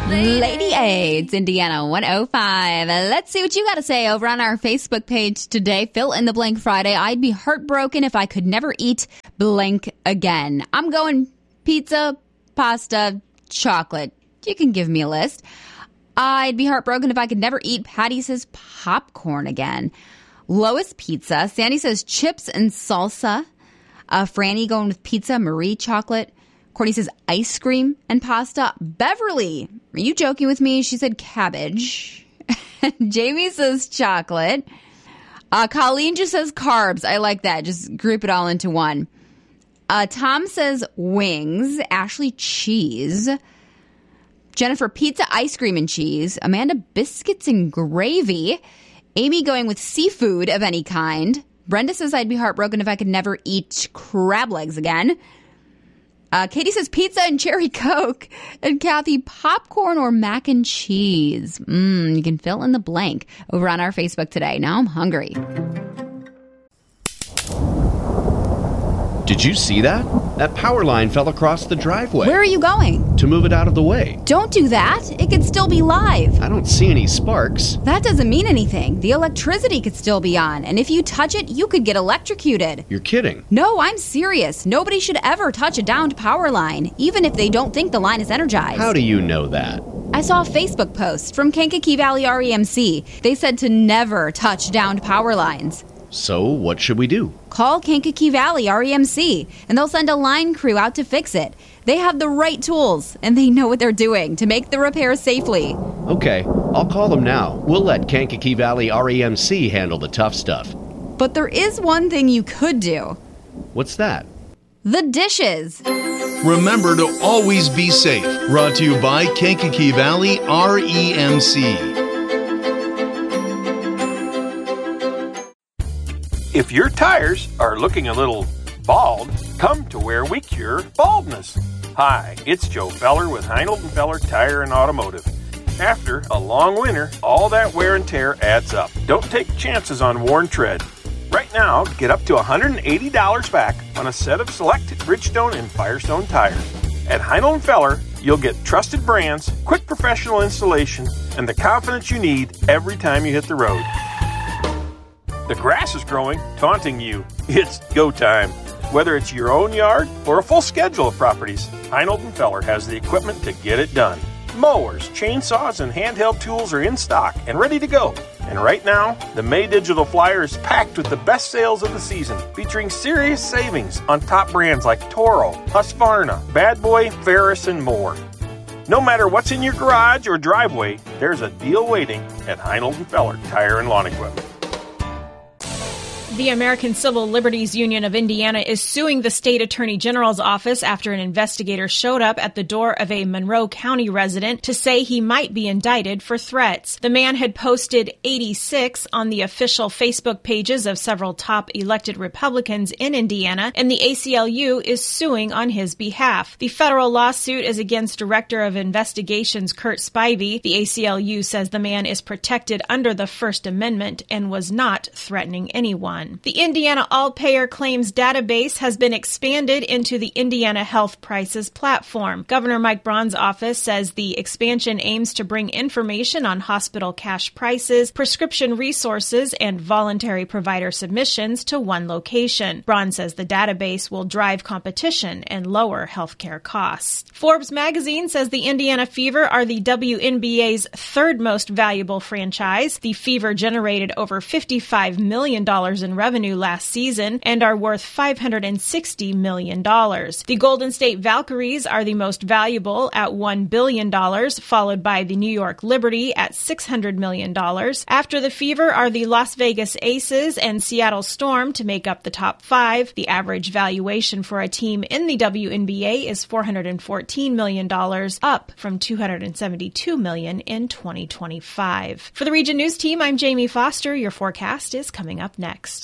Lady A, it's Indiana 105. Let's see what you got to say over on our Facebook page today. Fill in the blank Friday. I'd be heartbroken if I could never eat blank again. I'm going pizza, pasta, chocolate. You can give me a list. I'd be heartbroken if I could never eat Patty says popcorn again. Lois pizza. Sandy says chips and salsa. Franny going with pizza. Marie chocolate. Courtney says ice cream and pasta. Beverly, are you joking with me? She said cabbage. Jamie says chocolate. Colleen just says carbs. I like that. Just group it all into one. Tom says wings. Ashley, cheese. Jennifer, pizza, ice cream, and cheese. Amanda, biscuits and gravy. Amy going with seafood of any kind. Brenda says I'd be heartbroken if I could never eat crab legs again. Katie says pizza and cherry Coke. And Kathy, popcorn or mac and cheese. You can fill in the blank over on our Facebook today. Now I'm hungry. Did you see that? That power line fell across the driveway. Where are you going? To move it out of the way. Don't do that. It could still be live. I don't see any sparks. That doesn't mean anything. The electricity could still be on. And if you touch it, you could get electrocuted. You're kidding. No, I'm serious. Nobody should ever touch a downed power line, even if they don't think the line is energized. How do you know that? I saw a Facebook post from Kankakee Valley REMC. They said to never touch downed power lines. So what should we do? Call Kankakee Valley REMC, and they'll send a line crew out to fix it. They have the right tools, and they know what they're doing to make the repair safely. Okay, I'll call them now. We'll let Kankakee Valley REMC handle the tough stuff. But there is one thing you could do. What's that? The dishes. Remember to always be safe. Brought to you by Kankakee Valley REMC. If your tires are looking a little bald, come to where we cure baldness. Hi, it's Joe Feller with Heinold & Feller Tire and Automotive. After a long winter, all that wear and tear adds up. Don't take chances on worn tread. Right now, get up to $180 back on a set of select Bridgestone and Firestone tires. At Heinold & Feller, you'll get trusted brands, quick professional installation, and the confidence you need every time you hit the road. The grass is growing, taunting you. It's go time. Whether it's your own yard or a full schedule of properties, Heinold & Feller has the equipment to get it done. Mowers, chainsaws, and handheld tools are in stock and ready to go. And right now, the May Digital Flyer is packed with the best sales of the season, featuring serious savings on top brands like Toro, Husqvarna, Bad Boy, Ferris, and more. No matter what's in your garage or driveway, there's a deal waiting at Heinold & Feller Tire and Lawn Equipment. The American Civil Liberties Union of Indiana is suing the state attorney general's office after an investigator showed up at the door of a Monroe County resident to say he might be indicted for threats. The man had posted 86 on the official Facebook pages of several top elected Republicans in Indiana, and the ACLU is suing on his behalf. The federal lawsuit is against Director of Investigations Kurt Spivey. The ACLU says the man is protected under the First Amendment and was not threatening anyone. The Indiana All-Payer Claims Database has been expanded into the Indiana Health Prices platform. Governor Mike Braun's office says the expansion aims to bring information on hospital cash prices, prescription resources, and voluntary provider submissions to one location. Braun says the database will drive competition and lower healthcare costs. Forbes magazine says the Indiana Fever are the WNBA's third most valuable franchise. The Fever generated over $55 million in revenue last season and are worth $560 million. The Golden State Valkyries are the most valuable at $1 billion, followed by the New York Liberty at $600 million. After the Fever are the Las Vegas Aces and Seattle Storm to make up the top five. The average valuation for a team in the WNBA is $414 million, up from $272 million in 2025. For the Region News Team, I'm Jamie Foster. Your forecast is coming up next.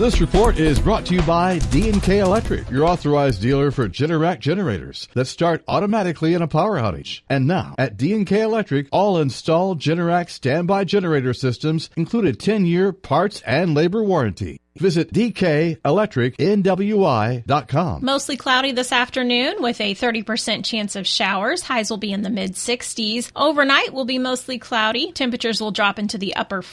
This report is brought to you by D&K Electric, your authorized dealer for Generac generators that start automatically in a power outage. And now, at D&K Electric, all installed Generac standby generator systems include a 10-year parts and labor warranty. Visit dkelectricnwi.com. Mostly cloudy this afternoon with a 30% chance of showers. Highs will be in the mid-60s. Overnight will be mostly cloudy. Temperatures will drop into the upper